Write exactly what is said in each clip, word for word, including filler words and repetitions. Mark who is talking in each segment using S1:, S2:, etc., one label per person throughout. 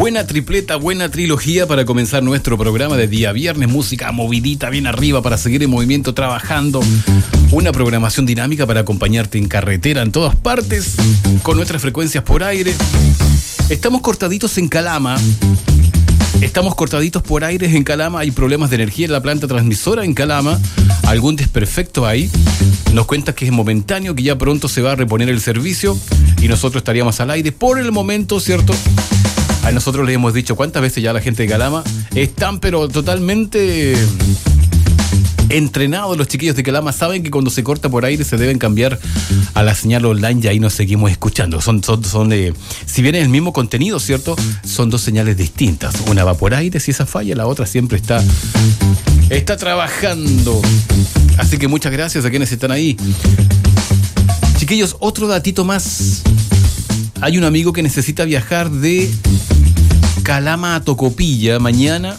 S1: Buena tripleta, buena trilogía para comenzar nuestro programa de día viernes. Música movidita, bien arriba para seguir en movimiento, trabajando. Una programación dinámica para acompañarte en carretera en todas partes, con nuestras frecuencias por aire. Estamos cortaditos en Calama. Estamos cortaditos por aires en Calama. Hay problemas de energía en la planta transmisora en Calama. Algún desperfecto ahí. Nos cuenta que es momentáneo, que ya pronto se va a reponer el servicio y nosotros estaríamos al aire por el momento, ¿cierto? A nosotros les hemos dicho cuántas veces ya la gente de Calama están pero totalmente entrenados. Los chiquillos de Calama saben que cuando se corta por aire se deben cambiar a la señal online y ahí nos seguimos escuchando. Son, son, son eh, si bien es el mismo contenido, ¿cierto? Son dos señales distintas. Una va por aire, si esa falla, la otra siempre está, está trabajando. Así que muchas gracias a quienes están ahí. Chiquillos, otro datito más. Hay un amigo que necesita viajar de Calama a Tocopilla mañana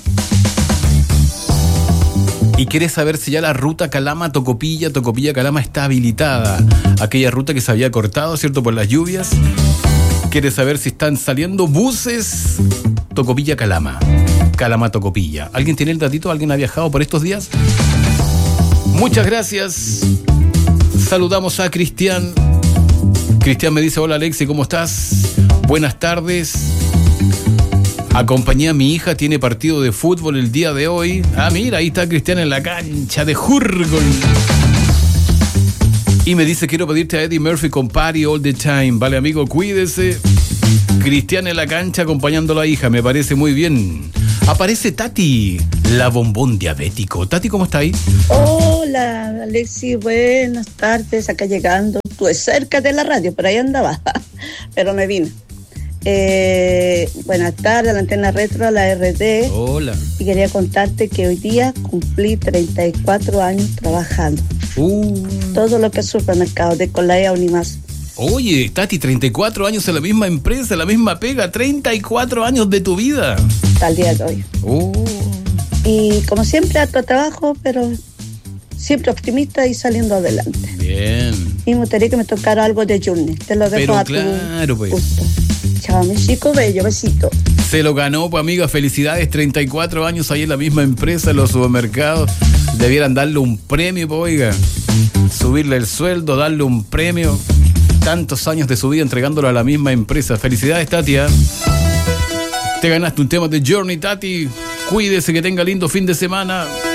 S1: y quiere saber si ya la ruta Calama-Tocopilla, Tocopilla-Calama está habilitada. Aquella ruta que se había cortado, ¿cierto?, por las lluvias. Quiere saber si están saliendo buses Tocopilla-Calama, Calama-Tocopilla. ¿Alguien tiene el datito? ¿Alguien ha viajado por estos días? Muchas gracias. Saludamos a Cristian. Cristian me dice: hola Alexi, ¿cómo estás? Buenas tardes. Acompañé a mi hija, tiene partido de fútbol el día de hoy. Ah, mira, ahí está Cristian en la cancha de Jurgol. Y me dice: quiero pedirte a Eddie Murphy con Party All the Time. Vale, amigo, cuídese. Cristian en la cancha acompañando a la hija, me parece muy bien. Aparece Tati, la bombón diabético. Tati, ¿cómo está ahí?
S2: Hola, Alexi, buenas tardes. Acá llegando. Estuve cerca de la radio, por ahí andaba, pero me vine. Eh, buenas tardes, la antena retro, la R D.
S1: Hola.
S2: Y quería contarte que hoy día cumplí treinta y cuatro años trabajando.
S1: Uh.
S2: Todo lo que es supermercado, de Colaya Unimas.
S1: Oye, Tati, treinta y cuatro años en la misma empresa, en la misma pega, treinta y cuatro años de tu vida.
S2: Al día de hoy.
S1: Uh.
S2: Y como siempre, harto trabajo, pero siempre optimista y saliendo adelante.
S1: Bien.
S2: Y me gustaría que me tocara algo de Journey. Te lo dejo
S1: pero
S2: a
S1: claro,
S2: tu
S1: pues.
S2: gusto. Chao, mi chico bello, besito.
S1: Se lo ganó, pues, amiga, felicidades, treinta y cuatro años ahí en la misma empresa, en los supermercados. Debieran darle un premio, pues, oiga. Subirle el sueldo, darle un premio. Tantos años de su vida entregándolo a la misma empresa. Felicidades, Tati, ¿eh? Te ganaste un tema de Journey, Tati. Cuídese, que tenga lindo fin de semana.